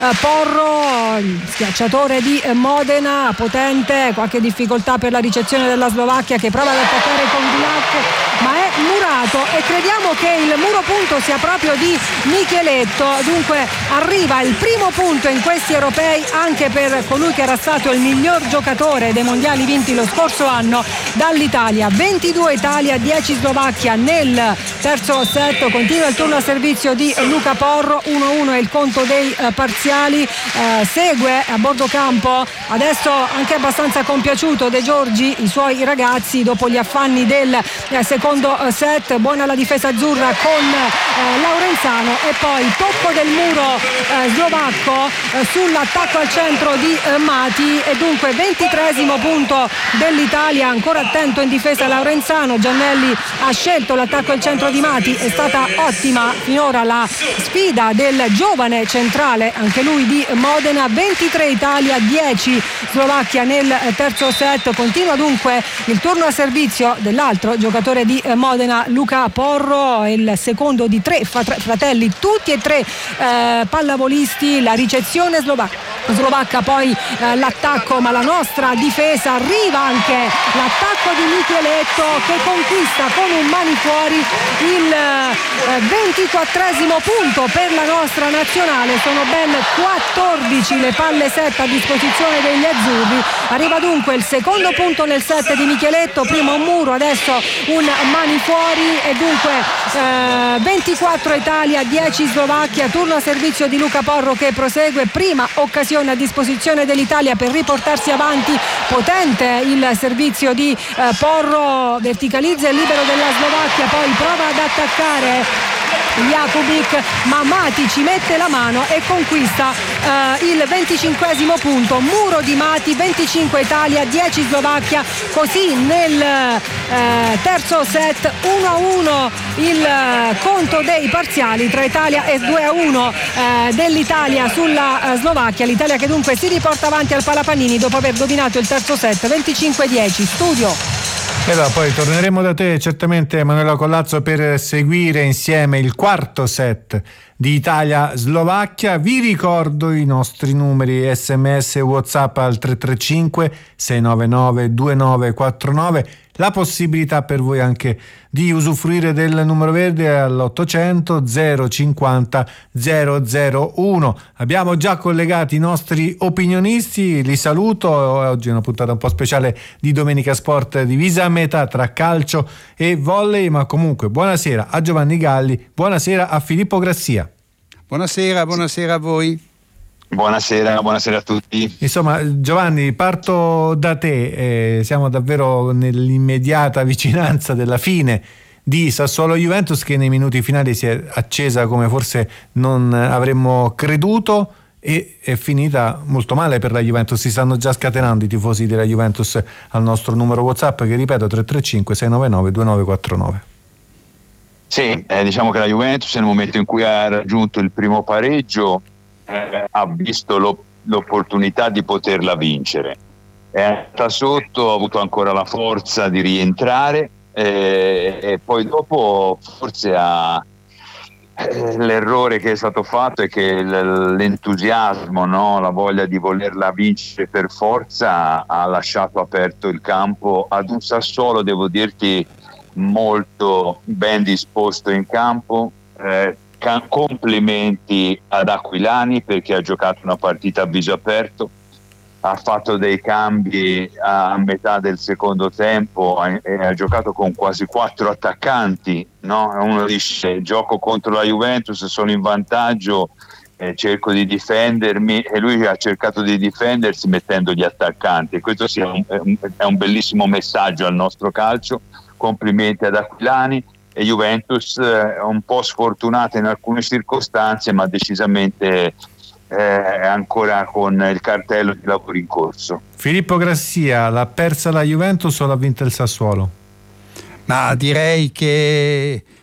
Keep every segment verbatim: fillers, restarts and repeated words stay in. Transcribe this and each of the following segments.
Porro, schiacciatore di Modena, potente, qualche difficoltà per la ricezione della Slovacchia che prova ad attaccare con Villac, ma è murato e crediamo che il muro punto sia proprio di Micheletto. Dunque arriva il primo punto in questi europei anche per colui che era stato il miglior giocatore dei mondiali vinti lo scorso anno dall'Italia. ventidue Italia, dieci Slovacchia nel terzo set. Continua il turno a servizio di Luca Porro, uno a uno è il conto dei eh, parziali. Eh, segue a bordo campo adesso anche abbastanza compiaciuto De Giorgi i suoi ragazzi dopo gli affanni del eh, secondo set. Buona la difesa azzurra con eh, Laurenzano e poi tocco del muro eh, slovacco eh, sull'attacco al centro di eh, Mati e dunque ventitreesimo punto dell'Italia. Ancora attento in difesa Laurenzano. Giannelli ha scelto l'attacco al centro di Mati, è stata ottima finora la sfida del giovane centrale anche lui di Modena. Ventitré Italia, dieci Slovacchia nel terzo set. Continua dunque il turno a servizio dell'altro giocatore di Modena, Luca Porro, il secondo di tre fratelli, tutti e tre eh, pallavolisti. La ricezione slovacca, slovacca poi eh, l'attacco, ma la nostra difesa. Arriva anche l'attacco di Micheletto che conquista con un mani fuori il eh, ventiquattresimo punto per la nostra nazionale. Sono ben quattordici le palle set a disposizione degli azzurri. Arriva dunque il secondo punto nel set di Micheletto, prima un muro, adesso un mani fuori e dunque eh, ventiquattro Italia, dieci Slovacchia. Turno a servizio di Luca Porro che prosegue, prima occasione a disposizione dell'Italia per riportarsi avanti. Potente il servizio di eh, Porro, verticalizza il libero della Slovacchia, poi prova ad attaccare Jakubic, ma Mati ci mette la mano e conquista eh, il venticinquesimo punto. Muro di Mati, venticinque Italia, dieci Slovacchia. Così nel eh, terzo set uno a uno il eh, conto dei parziali tra Italia e due a uno eh, dell'Italia sulla eh, Slovacchia. L'Italia che dunque si riporta avanti al Palapanini dopo aver dominato il terzo set venticinque a dieci. Studio. E allora, poi torneremo da te certamente, Emanuela Collazzo, per seguire insieme il quarto set di Italia-Slovacchia. Vi ricordo i nostri numeri sms e WhatsApp al tre tre cinque sei nove nove due nove quattro nove. La possibilità per voi anche di usufruire del numero verde all'ottocento zero cinquanta zero zero uno. Abbiamo già collegati i nostri opinionisti, li saluto. Oggi è una puntata un po' speciale di Domenica Sport, divisa a metà tra calcio e volley, ma comunque buonasera a Giovanni Galli, buonasera a Filippo Grassia. Buonasera, buonasera a voi. Buonasera, buonasera a tutti. Insomma, Giovanni, parto da te. Eh, siamo davvero nell'immediata vicinanza della fine di Sassuolo-Juventus, che nei minuti finali si è accesa come forse non avremmo creduto e è finita molto male per la Juventus. Si stanno già scatenando i tifosi della Juventus al nostro numero WhatsApp, che ripeto tre tre cinque sei nove nove due nove quattro nove. Sì, eh, diciamo che la Juventus nel momento in cui ha raggiunto il primo pareggio Eh, ha visto lo, l'opportunità di poterla vincere. È andata sotto, ha avuto ancora la forza di rientrare eh, e poi dopo forse ha eh, l'errore che è stato fatto è che l- l'entusiasmo, no? La voglia di volerla vincere per forza ha lasciato aperto il campo ad un Sassuolo, devo dirti, molto ben disposto in campo. eh, Complimenti ad Aquilani perché ha giocato una partita a viso aperto, ha fatto dei cambi a metà del secondo tempo e ha giocato con quasi quattro attaccanti, no? Uno dice: gioco contro la Juventus, sono in vantaggio, eh, cerco di difendermi, e lui ha cercato di difendersi mettendo gli attaccanti, e questo sia un, è un bellissimo messaggio al nostro calcio. Complimenti ad Aquilani. E Juventus eh, un po' sfortunata in alcune circostanze, ma decisamente eh, ancora con il cartello di lavoro in corso. Filippo Grassia, l'ha persa la Juventus o l'ha vinta il Sassuolo? Ma direi che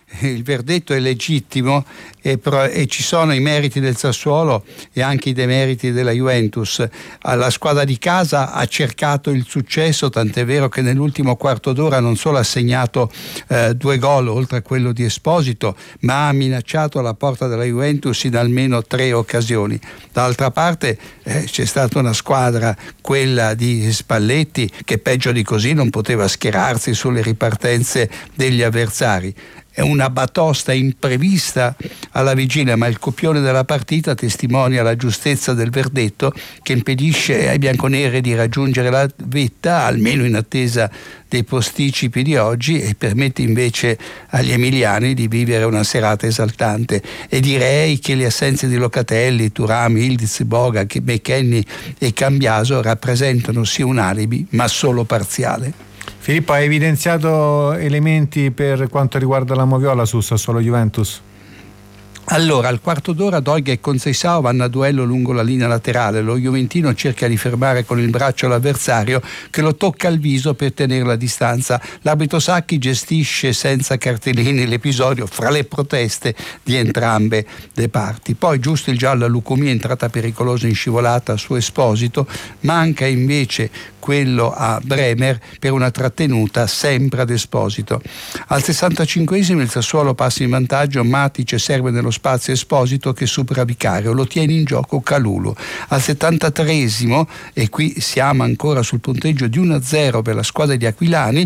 il verdetto è legittimo e, pro, e ci sono i meriti del Sassuolo e anche i demeriti della Juventus. La squadra di casa ha cercato il successo, tant'è vero che nell'ultimo quarto d'ora non solo ha segnato eh, due gol oltre a quello di Esposito, ma ha minacciato la porta della Juventus in almeno tre occasioni. D'altra parte eh, c'è stata una squadra, quella di Spalletti, che peggio di così non poteva schierarsi sulle ripartenze degli avversari. È una batosta imprevista alla vigilia, ma il copione della partita testimonia la giustezza del verdetto, che impedisce ai bianconeri di raggiungere la vetta, almeno in attesa dei posticipi di oggi, e permette invece agli emiliani di vivere una serata esaltante. E direi che le assenze di Locatelli, Thuram, Ildiz, Boga, McKennie e Cambiaso rappresentano sì un alibi, ma solo parziale. Filippo, hai evidenziato elementi per quanto riguarda la moviola su Sassuolo Juventus? Allora, al quarto d'ora Doig e Conceição vanno a duello lungo la linea laterale. Lo juventino cerca di fermare con il braccio l'avversario, che lo tocca al viso per tenere la distanza. L'arbitro Sacchi gestisce senza cartellini l'episodio fra le proteste di entrambe le parti. Poi giusto il giallo a Lucumí, entrata pericolosa in scivolata su Esposito. Manca invece quello a Bremer per una trattenuta sempre ad Esposito. Al sessantacinquesimo il Sassuolo passa in vantaggio, Matic serve nello spazio Esposito che supera Vicario, lo tiene in gioco Calulu. Al settantatreesimo, e qui siamo ancora sul punteggio di uno a zero per la squadra di Aquilani,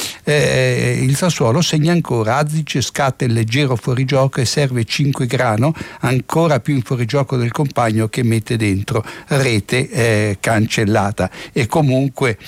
eh, il Sassuolo segna ancora. Azic scatta il leggero fuorigioco e serve Cinquegrano, ancora più in fuorigioco del compagno, che mette dentro, rete eh, cancellata. E comunque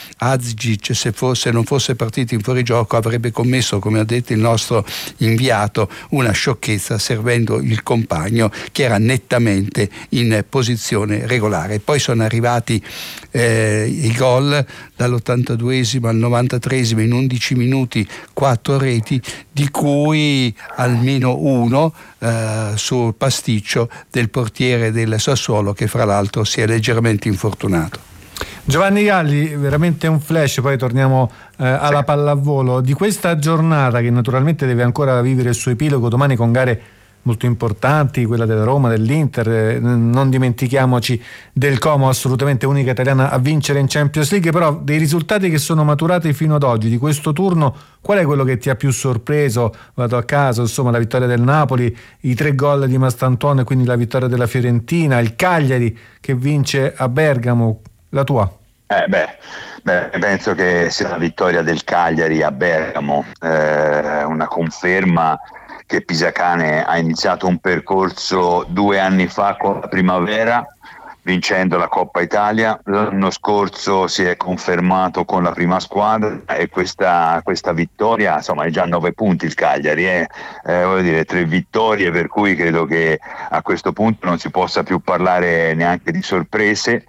Azic, se fosse, non fosse partito in fuorigioco, avrebbe commesso, come ha detto il nostro inviato, una sciocchezza servendo il compagno, che era nettamente in posizione regolare. Poi sono arrivati eh, i gol dall'ottantaduesimo al novantatreesimo in undici minuti, quattro reti, di cui almeno uno eh, sul pasticcio del portiere del Sassuolo, che fra l'altro si è leggermente infortunato. Giovanni Galli, veramente un flash, poi torniamo eh, alla pallavolo di questa giornata, che naturalmente deve ancora vivere il suo epilogo domani con gare molto importanti, quella della Roma, dell'Inter, eh, non dimentichiamoci del Como, assolutamente unica italiana a vincere in Champions League. Però dei risultati che sono maturati fino ad oggi di questo turno, qual è quello che ti ha più sorpreso? Vado a caso, insomma, la vittoria del Napoli, i tre gol di Mastantuono e quindi la vittoria della Fiorentina, il Cagliari che vince a Bergamo. La tua? Eh beh, beh, penso che sia la vittoria del Cagliari a Bergamo, eh, una conferma che Pisacane ha iniziato un percorso due anni fa con la Primavera, vincendo la Coppa Italia. L'anno scorso si è confermato con la prima squadra, e questa, questa vittoria, insomma, è già a nove punti il Cagliari, eh? Eh, voglio dire, tre vittorie, per cui credo che a questo punto non si possa più parlare neanche di sorprese.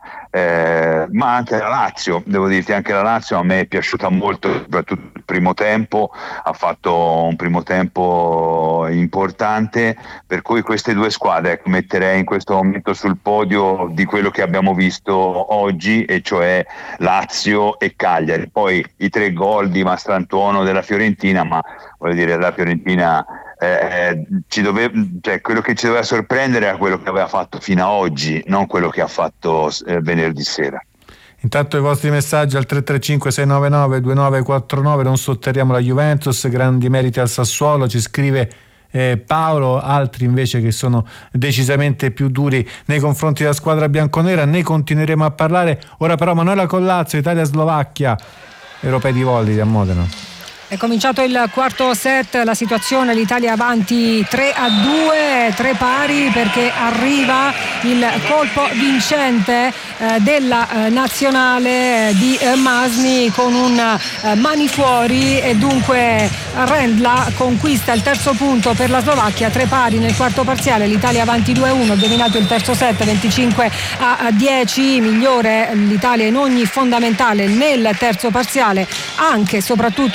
Eh, ma anche la Lazio, devo dirti, anche la Lazio a me è piaciuta molto, soprattutto il primo tempo, ha fatto un primo tempo importante, per cui queste due squadre metterei in questo momento sul podio di quello che abbiamo visto oggi, e cioè Lazio e Cagliari. Poi i tre gol di Mastrantuono della Fiorentina, ma voglio dire, la Fiorentina Eh, ci dove, cioè, quello che ci doveva sorprendere era quello che aveva fatto fino a oggi, non quello che ha fatto eh, venerdì sera. Intanto i vostri messaggi al tre tre cinque sei nove nove due nove quattro nove. Non sotterriamo la Juventus, grandi meriti al Sassuolo, ci scrive eh, Paolo. Altri invece che sono decisamente più duri nei confronti della squadra bianconera. Ne continueremo a parlare. Ora però Manuela Collazzo, Italia-Slovacchia, europei di volley a Modena. È cominciato il quarto set, la situazione, l'Italia avanti tre a due, tre pari, perché arriva il colpo vincente eh, della eh, nazionale di eh, Masni con un eh, mani fuori, e dunque Rendla conquista il terzo punto per la Slovacchia, tre pari nel quarto parziale, l'Italia avanti due a uno, dominato il terzo set venticinque a dieci, migliore l'Italia in ogni fondamentale nel terzo parziale, anche e soprattutto a servizio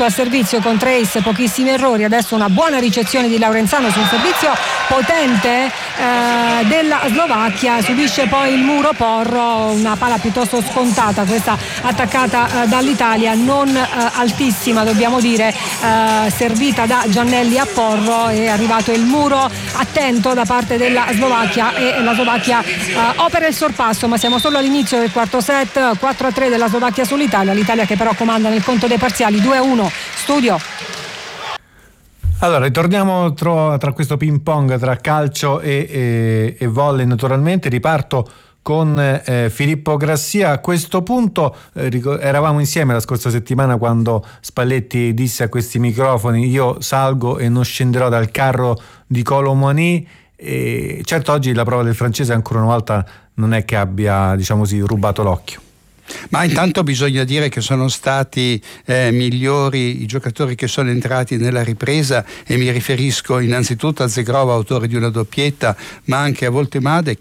all'inizio con Trace pochissimi errori, adesso una buona ricezione di Laurenzano sul servizio potente eh, della Slovacchia, subisce poi il muro Porro, una palla piuttosto scontata questa attaccata eh, dall'Italia, non eh, altissima dobbiamo dire, eh, servita da Giannelli a Porro, è arrivato il muro attento da parte della Slovacchia e la Slovacchia eh, opera il sorpasso, ma siamo solo all'inizio del quarto set, quattro a tre della Slovacchia sull'Italia, l'Italia che però comanda nel conto dei parziali due a uno. Studio. Allora, ritorniamo tra, tra questo ping pong tra calcio e, e, e volley naturalmente. Riparto con eh, Filippo Grassia. A questo punto eh, ric- eravamo insieme la scorsa settimana quando Spalletti disse a questi microfoni: io salgo e non scenderò dal carro di Colomani. E certo, oggi la prova del francese ancora una volta non è che abbia, diciamo così, rubato l'occhio. Ma intanto bisogna dire che sono stati eh, migliori i giocatori che sono entrati nella ripresa, e mi riferisco innanzitutto a Zegrova, autore di una doppietta, ma anche a Voltemade,